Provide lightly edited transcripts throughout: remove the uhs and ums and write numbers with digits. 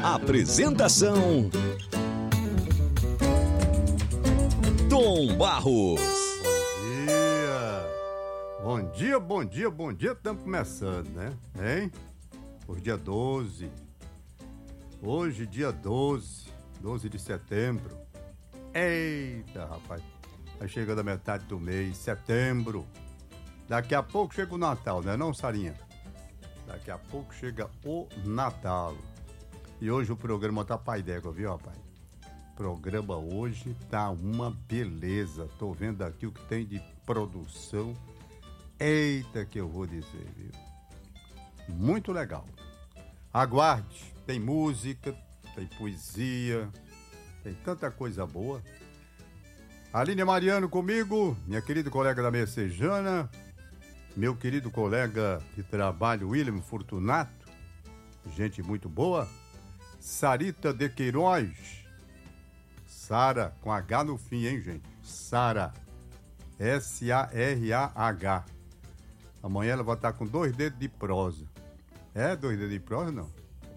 Apresentação: Tom Barros. Bom dia, bom dia, bom dia. Estamos começando, né? Hein? Hoje dia 12. Hoje dia 12 de setembro. Eita, rapaz. Vai chegando a metade do mês, setembro. Daqui a pouco chega o Natal, né não, Sarinha? Daqui a pouco chega o Natal. E hoje o programa tá pai d'égua, viu, rapaz? O programa hoje tá uma beleza. Tô vendo aqui o que tem de produção. Eita, que eu vou dizer, viu? Muito legal. Aguarde. Tem música, tem poesia, tem tanta coisa boa. Aline Mariano comigo, minha querida colega da Messejana, meu querido colega de trabalho William Fortunato, gente muito boa. Sarita de Queiroz, Sara com H no fim, hein, gente? Sara, S-A-R-A-H. Amanhã ela vai estar com 2 dedos de prosa. É 2 dedos de prosa, não?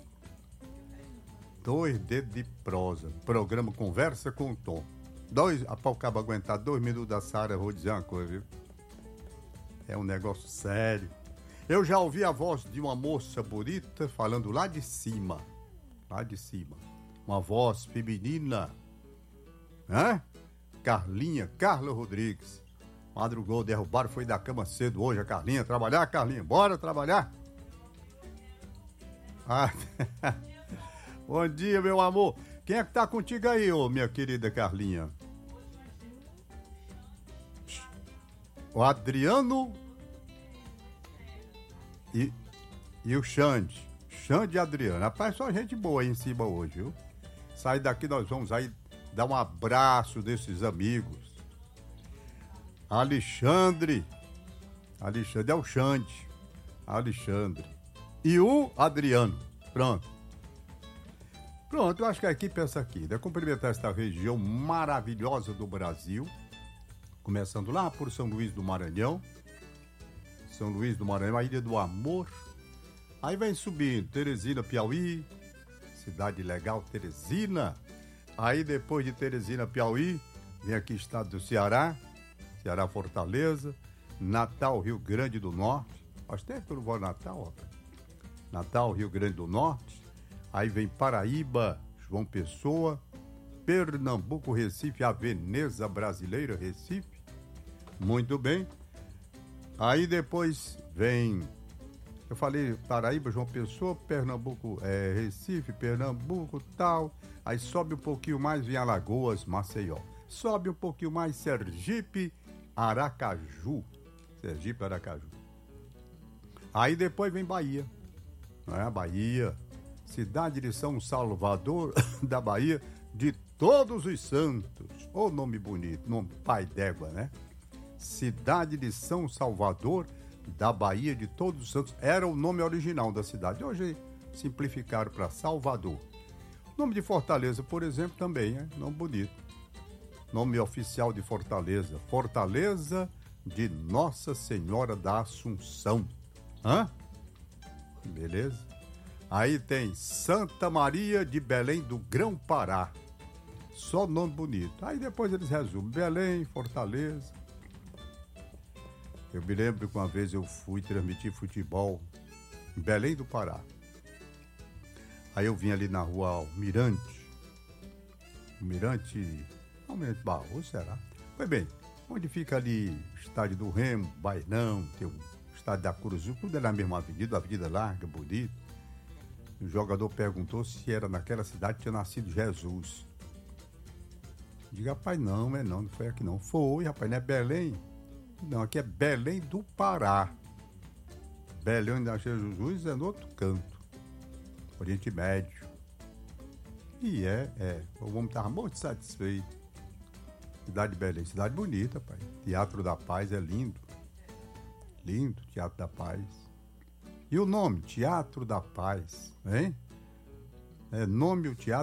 2 dedos de prosa. Programa Conversa com o Tom. Para o cabo aguentar 2 minutos da Sara, eu vou dizer uma coisa, viu? É um negócio sério. Eu já ouvi a voz de uma moça bonita falando lá de cima. Lá de cima. Uma voz feminina. Hã? Carla Rodrigues. Madrugou, derrubaram, foi da cama cedo hoje a Carlinha. Trabalhar, Carlinha? Bora trabalhar? Ah, bom dia, meu amor. Quem é que tá contigo aí, ô, minha querida Carlinha? O Adriano e o Xande. Xande e Adriano. Rapaz, só gente boa aí em cima hoje, viu? Sair daqui, nós vamos aí dar um abraço desses amigos. Alexandre é o Xande. Alexandre. E o Adriano. Pronto, eu acho que a equipe é essa aqui, né? Cumprimentar esta região maravilhosa do Brasil, começando lá por São Luís do Maranhão, a Ilha do Amor, aí vem subindo, Teresina, Piauí, cidade legal, Teresina, aí depois de Teresina, Piauí, vem aqui estado do Ceará, Fortaleza, Natal, Rio Grande do Norte, faz tempo que eu não vou a Natal, rapaz. Natal, Rio Grande do Norte, aí vem Paraíba, João Pessoa, Pernambuco, Recife, a Veneza brasileira, Recife, muito bem. Aí depois vem, eu falei Paraíba, João Pessoa, Pernambuco, Recife, Pernambuco, tal. Aí sobe um pouquinho mais, vem Alagoas, Maceió. Sobe um pouquinho mais, Sergipe, Aracaju. Aí depois vem Bahia. Não é a Bahia, cidade de São Salvador, da Bahia, de Todos os Santos. Ô, nome bonito, nome pai d'égua, né? Cidade de São Salvador, da Bahia, de Todos os Santos. Era o nome original da cidade. Hoje simplificaram para Salvador. Nome de Fortaleza, por exemplo, também, é nome bonito. Nome oficial de Fortaleza. Fortaleza de Nossa Senhora da Assunção. Hã? Beleza? Aí tem Santa Maria de Belém do Grão-Pará. Só nome bonito. Aí depois eles resumem. Belém, Fortaleza. Eu me lembro que uma vez eu fui transmitir futebol em Belém do Pará. Aí eu vim ali na rua Almirante Barroso, será? Foi bem, onde fica ali o estádio do Remo, Bainão, tem o estádio da Cruz, tudo é na mesma avenida larga, bonita. O jogador perguntou se era naquela cidade que tinha nascido Jesus. Diga, rapaz, não foi aqui não. Foi, rapaz, não é Belém? Não, aqui é Belém do Pará. Belém onde nasceu Jesus é no outro canto, Oriente Médio. E o homem estava muito satisfeito. Cidade de Belém, cidade bonita, pai. Teatro da Paz é lindo. Lindo, Teatro da Paz. E o nome? Teatro da Paz, hein? Nome o teatro